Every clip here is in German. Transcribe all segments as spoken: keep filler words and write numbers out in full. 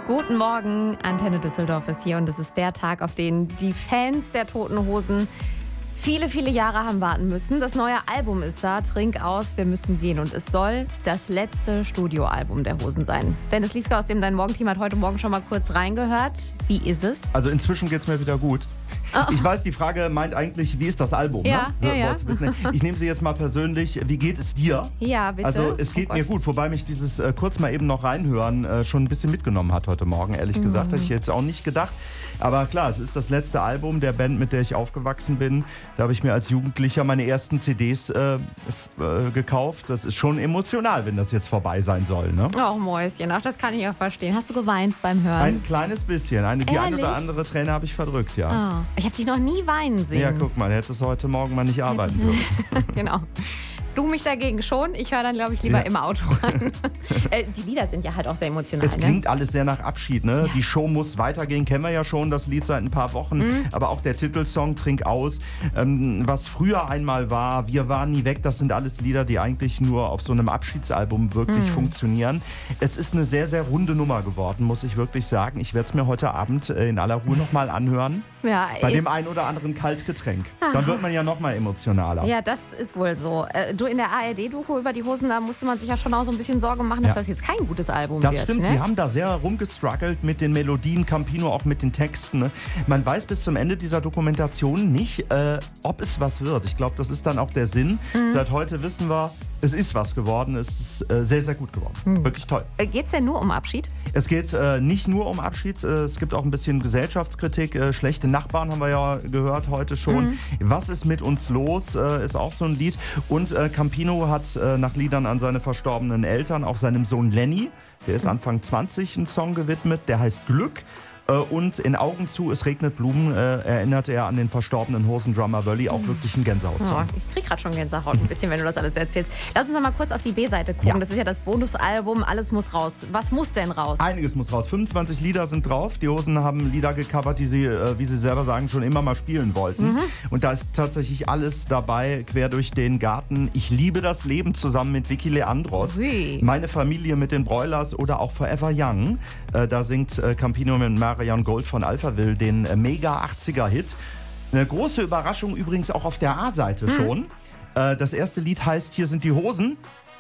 Guten Morgen, Antenne Düsseldorf ist hier und es ist der Tag, auf den die Fans der Toten Hosen viele, viele Jahre haben warten müssen. Das neue Album ist da, Trink aus, wir müssen gehen. Und es soll das letzte Studioalbum der Hosen sein. Dennis Lieske aus dem Dein Morgenteam hat heute Morgen schon mal kurz reingehört. Wie ist es? Also inzwischen geht es mir wieder gut. Oh. Ich weiß, die Frage meint eigentlich, wie ist das Album? Ja, ne? ja, ja. Ich nehme sie jetzt mal persönlich. Wie geht es dir? Ja, bitte. Also es geht oh mir gut, wobei mich dieses äh, kurz mal eben noch reinhören äh, schon ein bisschen mitgenommen hat heute Morgen. Ehrlich mhm. gesagt, hätte ich jetzt auch nicht gedacht. Aber klar, es ist das letzte Album der Band, mit der ich aufgewachsen bin. Da habe ich mir als Jugendlicher meine ersten C Ds äh, f- äh, gekauft. Das ist schon emotional, wenn das jetzt vorbei sein soll. Ne? Ach Mäuschen, ach, das kann ich auch verstehen. Hast du geweint beim Hören? Ein kleines bisschen. Eine, die ein oder andere Träne habe ich verdrückt, ja. Oh, ich habe dich noch nie weinen sehen. Ja, guck mal, hättest du heute Morgen mal nicht arbeiten dürfen. Genau. Du mich dagegen schon. Ich höre dann, glaube ich, lieber Ja. im Auto rein. äh, die Lieder sind ja halt auch sehr emotional. Es klingt alles sehr nach Abschied, ne? Ja. Die Show muss weitergehen, kennen wir ja schon, das Lied seit ein paar Wochen. Mhm. Aber auch der Titelsong Trink aus, ähm, was früher einmal war, Wir waren nie weg, das sind alles Lieder, die eigentlich nur auf so einem Abschiedsalbum wirklich mhm. funktionieren. Es ist eine sehr, sehr runde Nummer geworden, muss ich wirklich sagen. Ich werde es mir heute Abend äh, in aller Ruhe nochmal anhören. Ja, bei dem einen oder anderen Kaltgetränk. Ach. Dann wird man ja nochmal emotionaler. Ja, das ist wohl so. Äh, du, in der A R D-Doku über die Hosen, da musste man sich ja schon auch so ein bisschen Sorgen machen, dass ja. das jetzt kein gutes Album das wird. Das stimmt, ne? sie haben da sehr rumgestruggelt mit den Melodien, Campino auch mit den Texten. Ne? Man weiß bis zum Ende dieser Dokumentation nicht, äh, ob es was wird. Ich glaube, das ist dann auch der Sinn. Mhm. Seit heute wissen wir, es ist was geworden. Es ist äh, sehr, sehr gut geworden. Mhm. Wirklich toll. Äh, Geht es denn nur um Abschied? Es geht äh, nicht nur um Abschied. Äh, es gibt auch ein bisschen Gesellschaftskritik. Äh, schlechte Nachbarn haben wir ja gehört heute schon. Mhm. Was ist mit uns los? Äh, ist auch so ein Lied. Und äh, Campino hat äh, nach Liedern an seine verstorbenen Eltern auch seinem Sohn Lenny, der ist Anfang zwanzig, einen Song gewidmet. Der heißt Glück. Und in Augen zu, es regnet Blumen, äh, erinnert er an den verstorbenen Hosendrummer Wölli, auch wirklich ein Gänsehaut-Song. Oh, ich krieg gerade schon Gänsehaut ein bisschen, wenn du das alles erzählst. Lass uns noch mal kurz auf die B-Seite gucken. Ja. Das ist ja das Bonusalbum, alles muss raus. Was muss denn raus? Einiges muss raus. fünfundzwanzig Lieder sind drauf. Die Hosen haben Lieder gecovert, die sie, äh, wie sie selber sagen, schon immer mal spielen wollten. Mhm. Und da ist tatsächlich alles dabei, quer durch den Garten. Ich liebe das Leben zusammen mit Vicky Leandros. Ui. Meine Familie mit den Broilers oder auch Forever Young. Äh, da singt äh, Campino mit Marion Gold von Alphaville den äh, mega achtziger-Hit. Eine große Überraschung übrigens auch auf der A-Seite mhm. schon. Äh, das erste Lied heißt Hier sind die Hosen.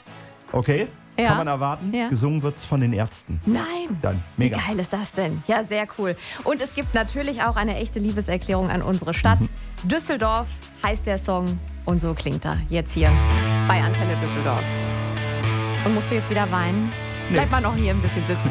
Okay, ja. Kann man erwarten. Ja. Gesungen wird's von den Ärzten. Nein. Dann mega. Wie geil ist das denn? Ja, sehr cool. Und es gibt natürlich auch eine echte Liebeserklärung an unsere Stadt. Mhm. Düsseldorf heißt der Song und so klingt er jetzt hier bei Antenne Düsseldorf. Und musst du jetzt wieder weinen? Nee. Bleib mal noch hier ein bisschen sitzen.